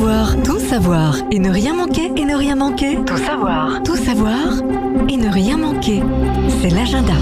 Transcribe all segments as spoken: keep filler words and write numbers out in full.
savoir, tout savoir et ne rien manquer, et ne rien manquer. Tout savoir, tout savoir et ne rien manquer. C'est l'agenda.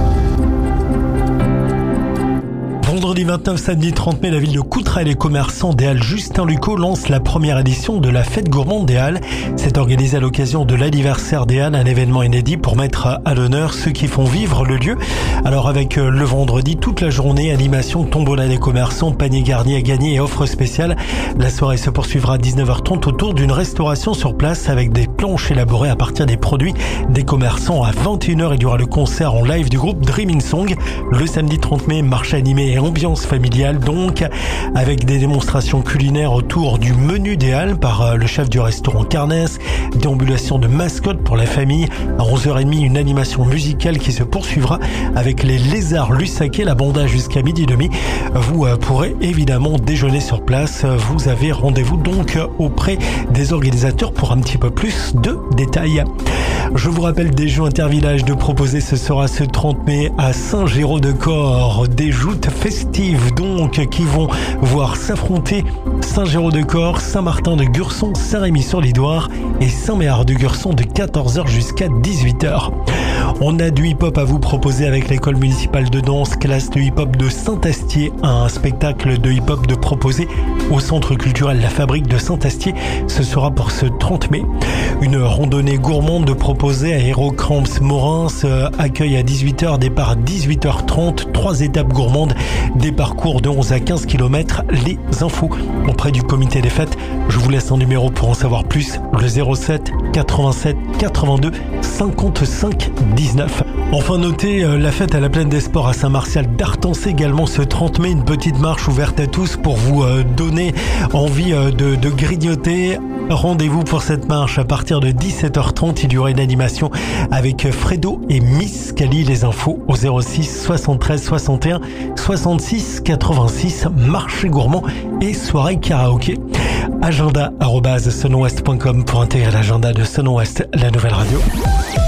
Vendredi vingt-neuf, samedi trente mai, la ville de Coutras et les commerçants des Halles Justin Lucot lancent la première édition de la fête gourmande des Halles. C'est organisé à l'occasion de l'anniversaire des Halles, un événement inédit pour mettre à l'honneur ceux qui font vivre le lieu. Alors avec le vendredi, toute la journée, animation, tombola des commerçants, panier garni à gagner et offres spéciales. La soirée se poursuivra à dix-neuf heures trente autour d'une restauration sur place avec des planches élaborées à partir des produits des commerçants. À vingt et une heures, il y aura le concert en live du groupe Dreaming Song. Le samedi trente mai, marché animé et ambiance familiale donc, avec des démonstrations culinaires autour du menu des Halles par le chef du restaurant Carnès, déambulation de mascottes pour la famille. À onze heures trente, une animation musicale qui se poursuivra avec les lézards Lussaquet, la banda jusqu'à midi et demi. Vous pourrez évidemment déjeuner sur place. Vous avez rendez-vous donc auprès des organisateurs pour un petit peu plus de détails. Je vous rappelle des jeux intervillages de proposer, ce sera ce trente mai à Saint-Géraud-de-Corps. Des joutes festives donc qui vont voir s'affronter Saint-Géraud-de-Corps, Saint-Martin-de-Gurson, Saint-Rémy-sur-Lidoire et Saint-Méard-de-Gurson de quatorze heures jusqu'à dix-huit heures. On a du hip-hop à vous proposer avec l'école municipale de danse, classe de hip-hop de Saint-Astier, un spectacle de hip-hop de proposer au centre culturel La Fabrique de Saint-Astier. Ce sera pour ce trente mai. Une randonnée gourmande de proposer à Aérocramps Morins, euh, accueil à dix-huit heures, départ à dix-huit heures trente, trois étapes gourmandes, des parcours de onze à quinze kilomètres. Les infos auprès du comité des fêtes. Je vous laisse un numéro pour en savoir plus, le zéro sept quatre-vingt-sept quatre-vingt-deux cinquante-cinq dix-neuf. Enfin notez euh, la fête à la Plaine des Sports à Saint-Martial d'Artens également ce trente mai, une petite marche ouverte à tous pour vous euh, donner envie euh, de, de grignoter. Rendez-vous pour cette marche à partir de dix-sept heures trente. Il y aura une animation avec Fredo et Miss Cali. Les infos au zéro six soixante-treize soixante et un soixante-six quatre-vingt-six. Marché gourmand et soirée karaoké. Agenda arobase sonouest point com pour intégrer l'agenda de Sonouest, la nouvelle radio.